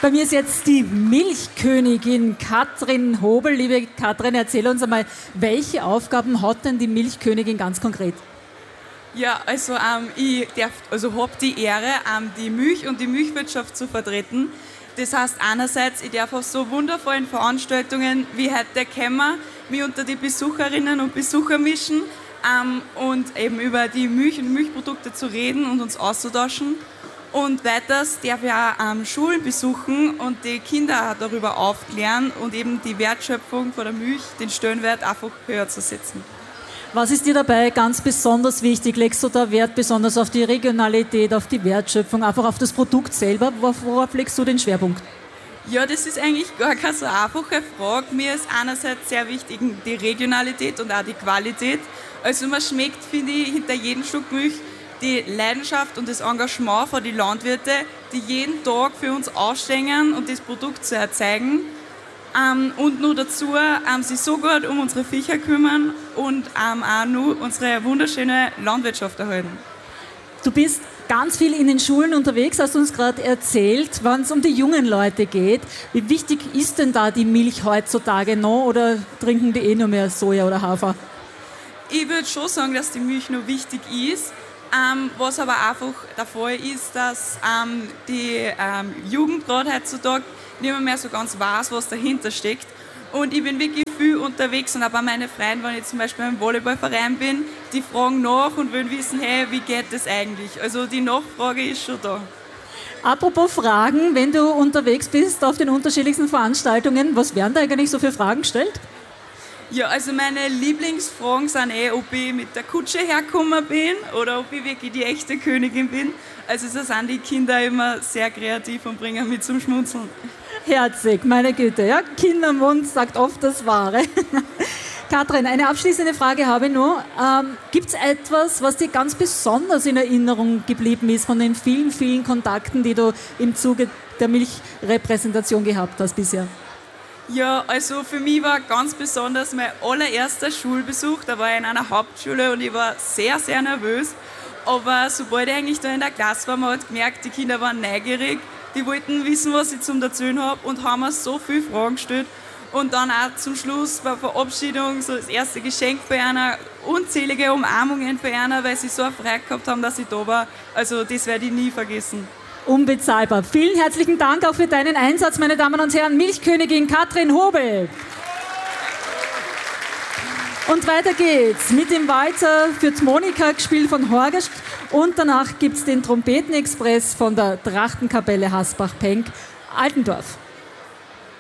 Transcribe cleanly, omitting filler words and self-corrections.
Bei mir ist jetzt die Milchkönigin Katrin Hobel. Liebe Katrin, erzähl uns einmal, welche Aufgaben hat denn die Milchkönigin ganz konkret? Ja, also ich habe die Ehre, die Milch und die Milchwirtschaft zu vertreten. Das heißt einerseits, ich darf auf so wundervollen Veranstaltungen wie heute kommen, mich unter die Besucherinnen und Besucher mischen und eben über die Milch und Milchprodukte zu reden und uns auszutauschen. Und weiters darf ich auch Schulen besuchen und die Kinder auch darüber aufklären und eben die Wertschöpfung von der Milch, den Stellenwert einfach höher zu setzen. Was ist dir dabei ganz besonders wichtig? Legst du da Wert besonders auf die Regionalität, auf die Wertschöpfung, einfach auf das Produkt selber? Worauf legst du den Schwerpunkt? Ja, das ist eigentlich gar keine so einfache Frage. Mir ist einerseits sehr wichtig die Regionalität und auch die Qualität. Also man schmeckt, finde ich, hinter jedem Stück Milch die Leidenschaft und das Engagement von den Landwirten, die jeden Tag für uns aufstehen und das Produkt zu erzeugen. Und nur dazu sich so gut um unsere Viecher kümmern und auch nur unsere wunderschöne Landwirtschaft erhalten. Du bist ganz viel in den Schulen unterwegs, hast du uns gerade erzählt, wenn es um die jungen Leute geht. Wie wichtig ist denn da die Milch heutzutage noch oder trinken die nur mehr Soja oder Hafer? Ich würde schon sagen, dass die Milch noch wichtig ist. Was aber einfach der Fall ist, dass die Jugend gerade heutzutage nicht mehr so ganz weiß, was dahinter steckt. Und ich bin wirklich viel unterwegs und auch bei meinen Freunden, wenn ich zum Beispiel im Volleyballverein bin, die fragen nach und wollen wissen, hey, wie geht das eigentlich? Also die Nachfrage ist schon da. Apropos Fragen, wenn du unterwegs bist auf den unterschiedlichsten Veranstaltungen, was werden da eigentlich so für Fragen gestellt? Ja, also meine Lieblingsfragen sind ob ich mit der Kutsche hergekommen bin oder ob ich wirklich die echte Königin bin. Also so sind die Kinder immer sehr kreativ und bringen mich zum Schmunzeln. Herzig, meine Güte. Ja, Kindermund sagt oft das Wahre. Katrin, eine abschließende Frage habe ich noch. Gibt es etwas, was dir ganz besonders in Erinnerung geblieben ist von den vielen, vielen Kontakten, die du im Zuge der Milchrepräsentation gehabt hast bisher? Ja, also für mich war ganz besonders mein allererster Schulbesuch. Da war ich in einer Hauptschule und ich war sehr, sehr nervös. Aber sobald ich eigentlich da in der Klasse war, man hat gemerkt, die Kinder waren neugierig. Die wollten wissen, was ich zum Erzählen habe und haben mir so viele Fragen gestellt. Und dann auch zum Schluss bei Verabschiedung so das erste Geschenk für einer, unzählige Umarmungen für einer, weil sie so eine Freude gehabt haben, dass ich da war. Also das werde ich nie vergessen. Unbezahlbar. Vielen herzlichen Dank auch für deinen Einsatz, meine Damen und Herren. Milchkönigin Katrin Hobel. Und weiter geht's mit dem Walzer für die Monika, gespielt von Horgast. Und danach gibt's den Trompetenexpress von der Trachtenkapelle Hasbach-Penk, Altendorf.